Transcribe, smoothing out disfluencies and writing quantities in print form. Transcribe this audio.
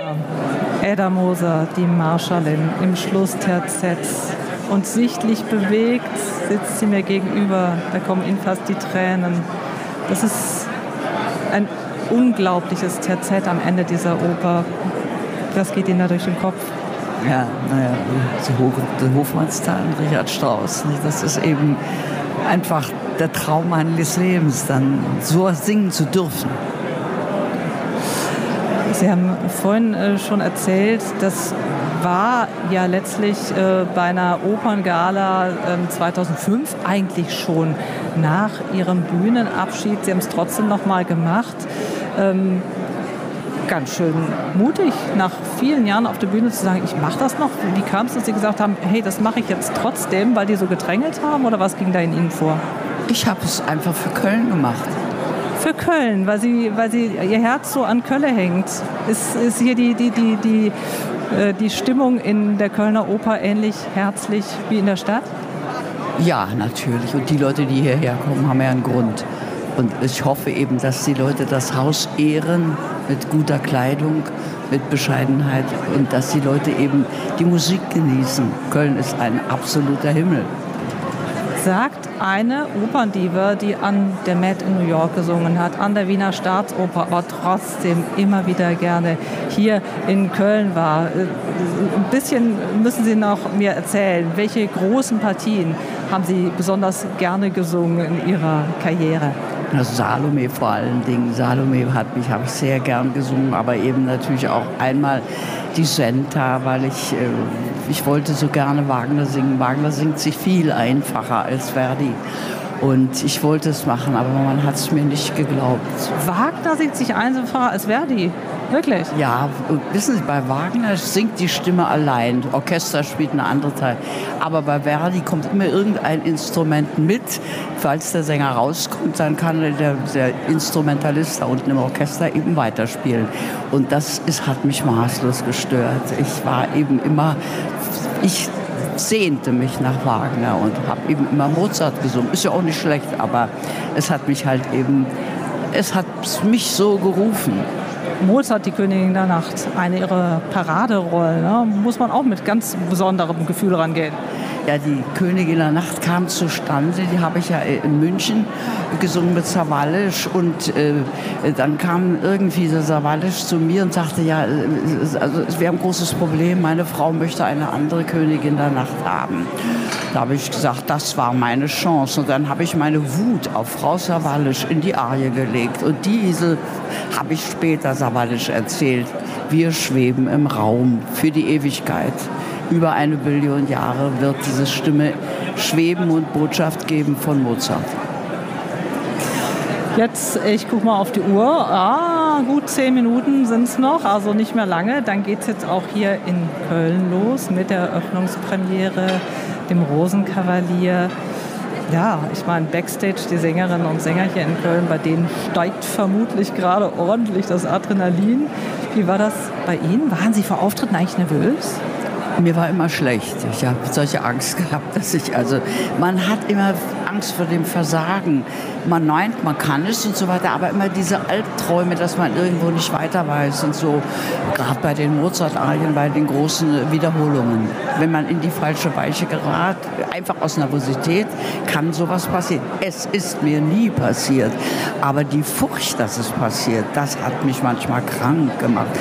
Ada Moser, die Marschallin, im Schlussterzett. Und sichtlich bewegt sitzt sie mir gegenüber. Da kommen ihnen fast die Tränen. Das ist ein unglaubliches Terzett am Ende dieser Oper. Was geht Ihnen da durch den Kopf? Ja, der Hofmannsthal, Richard Strauss. Das ist eben einfach der Traum meines Lebens, dann so singen zu dürfen. Sie haben vorhin schon erzählt, das war ja letztlich bei einer Operngala 2005 eigentlich schon nach Ihrem Bühnenabschied. Sie haben es trotzdem noch mal gemacht. Ganz schön mutig, nach vielen Jahren auf der Bühne zu sagen, ich mache das noch. Wie kam es, dass Sie gesagt haben, hey, das mache ich jetzt trotzdem, weil die so gedrängelt haben, oder was ging da in Ihnen vor? Ich habe es einfach für Köln gemacht. Für Köln, weil Sie Ihr Herz so an Köln hängt. Ist hier die Stimmung in der Kölner Oper ähnlich herzlich wie in der Stadt? Ja, natürlich. Und die Leute, die hierher kommen, haben ja einen Grund. Und ich hoffe eben, dass die Leute das Haus ehren mit guter Kleidung, mit Bescheidenheit und dass die Leute eben die Musik genießen. Köln ist ein absoluter Himmel. Sagt eine Operndiva, die an der Met in New York gesungen hat, an der Wiener Staatsoper, aber trotzdem immer wieder gerne hier in Köln war. Ein bisschen müssen Sie noch mir erzählen, welche großen Partien haben Sie besonders gerne gesungen in Ihrer Karriere? Salome vor allen Dingen. Salome habe ich sehr gern gesungen, aber eben natürlich auch einmal die Senta, weil ich wollte so gerne Wagner singen. Wagner singt sich viel einfacher als Verdi. Und ich wollte es machen, aber man hat es mir nicht geglaubt. Wagner singt sich einfacher als Verdi? Wirklich? Ja, wissen Sie, bei Wagner singt die Stimme allein. Orchester spielt eine andere Teil. Aber bei Verdi kommt immer irgendein Instrument mit. Falls der Sänger rauskommt, dann kann der Instrumentalist da unten im Orchester eben weiterspielen. Und das hat mich maßlos gestört. Ich sehnte mich nach Wagner und habe eben immer Mozart gesungen. Ist ja auch nicht schlecht, aber es hat mich so gerufen. Mozart, die Königin der Nacht, eine ihrer Paraderollen, ne? Muss man auch mit ganz besonderem Gefühl rangehen. Ja, die Königin der Nacht kam zustande, die habe ich ja in München gesungen mit Sawallisch und dann kam irgendwie der Sawallisch zu mir und sagte, ja, also wir haben ein großes Problem, meine Frau möchte eine andere Königin der Nacht haben. Da habe ich gesagt, das war meine Chance und dann habe ich meine Wut auf Frau Sawallisch in die Arie gelegt und diese habe ich später Sawallisch erzählt. Wir schweben im Raum für die Ewigkeit. Über 1 Billion Jahre wird diese Stimme schweben und Botschaft geben von Mozart. Jetzt, ich gucke mal auf die Uhr. Gut 10 Minuten sind es noch, also nicht mehr lange. Dann geht es jetzt auch hier in Köln los mit der Eröffnungspremiere, dem Rosenkavalier. Ja, ich meine, Backstage, die Sängerinnen und Sänger hier in Köln, bei denen steigt vermutlich gerade ordentlich das Adrenalin. Wie war das bei Ihnen? Waren Sie vor Auftritten eigentlich nervös? Mir war immer schlecht. Ich habe solche Angst gehabt, man hat immer Angst vor dem Versagen. Man meint, man kann es und so weiter, aber immer diese Albträume, dass man irgendwo nicht weiter weiß und so. Gerade bei den Mozart-Arien, bei den großen Wiederholungen. Wenn man in die falsche Weiche gerät, einfach aus Nervosität, kann sowas passieren. Es ist mir nie passiert. Aber die Furcht, dass es passiert, das hat mich manchmal krank gemacht.